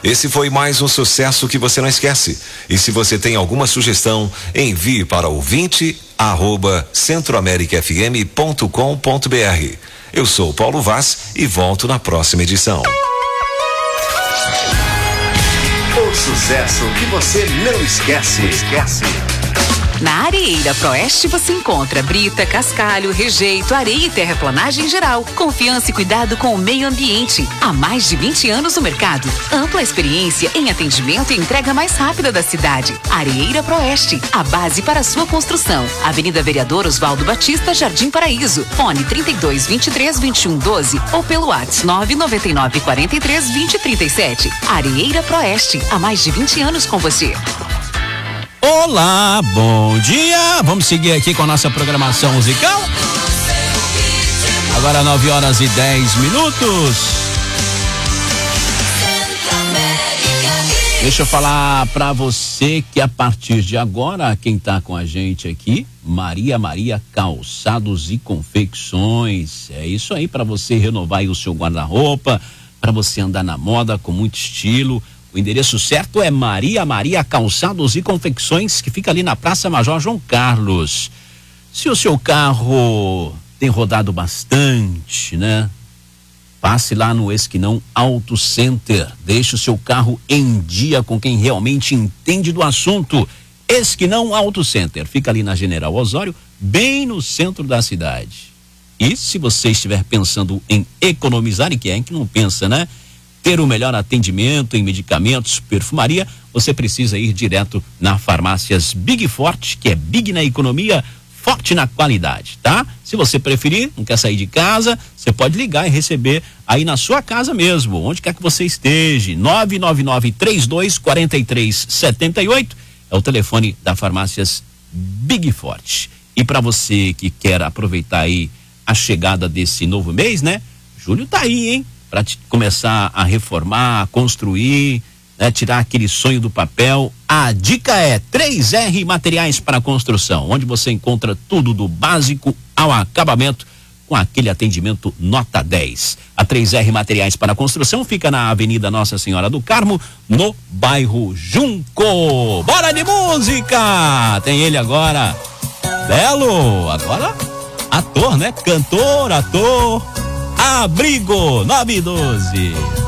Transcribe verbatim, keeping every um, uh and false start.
Esse foi mais um sucesso que você não esquece. E se você tem alguma sugestão, envie para ouvinte arroba centroamerica f m ponto com ponto b r. Eu sou Paulo Vaz e volto na próxima edição. O sucesso que você não esquece. Esquece. Na Areeira Proeste você encontra brita, cascalho, rejeito, areia e terraplanagem geral. Confiança e cuidado com o meio ambiente. Há mais de vinte anos no mercado. Ampla experiência em atendimento e entrega mais rápida da cidade. Areeira Proeste, a base para sua construção. Avenida Vereador Oswaldo Batista, Jardim Paraíso. Fone trinta e dois, vinte e três, vinte e um, doze ou pelo WhatsApp nove nove nove, quarenta e três, vinte, trinta e sete. Areeira Proeste, há mais de vinte anos com você. Olá, bom dia. Vamos seguir aqui com a nossa programação musical. Agora nove horas e dez minutos. Deixa eu falar pra você que a partir de agora, quem tá com a gente aqui, Maria Maria Calçados e Confecções. É isso aí, pra você renovar aí o seu guarda-roupa, pra você andar na moda com muito estilo. O endereço certo é Maria Maria Calçados e Confecções, que fica ali na Praça Major João Carlos. Se o seu carro tem rodado bastante, né? Passe lá no Esquinão Auto Center. Deixe o seu carro em dia com quem realmente entende do assunto. Esquinão Auto Center. Fica ali na General Osório, bem no centro da cidade. E se você estiver pensando em economizar, e quem é que não pensa, né? Ter o melhor atendimento em medicamentos, perfumaria, você precisa ir direto na Farmácias Big Forte, que é Big na economia, forte na qualidade, tá? Se você preferir, não quer sair de casa, você pode ligar e receber aí na sua casa mesmo, onde quer que você esteja. nove nove nove, três dois quatro três sete oito é o telefone da Farmácias Big Forte. E para você que quer aproveitar aí a chegada desse novo mês, né? Julho tá aí, hein? Para começar a reformar, a construir, né, tirar aquele sonho do papel. A dica é três R Materiais para Construção, onde você encontra tudo do básico ao acabamento com aquele atendimento nota dez. A três R Materiais para Construção fica na Avenida Nossa Senhora do Carmo, no bairro Junco. Bora de música! Tem ele agora, Belo, agora ator, né? Cantor, ator. Abrigo nove doze.